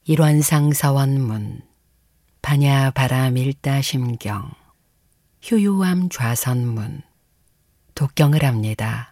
일원상 서원문, 반야 바람 일다 심경, 효요함 좌선문, 독경을 합니다.